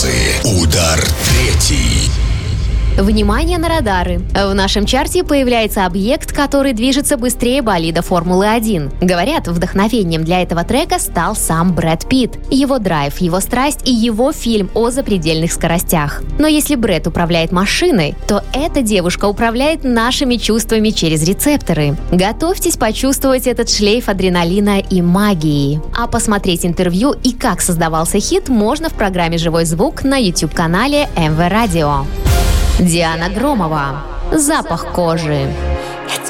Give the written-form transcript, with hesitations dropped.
номинации. Удар третий. Внимание на радары! В нашем чарте появляется объект, который движется быстрее болида Формулы-1. Говорят, вдохновением для этого трека стал сам Брэд Питт. Его драйв, его страсть и его фильм о запредельных скоростях. Но если Брэд управляет машиной, то эта девушка управляет нашими чувствами через рецепторы. Готовьтесь почувствовать этот шлейф адреналина и магии. А посмотреть интервью и как создавался хит можно в программе «Живой звук» на YouTube-канале МВ Радио. Диана Громова. «Запах кожи».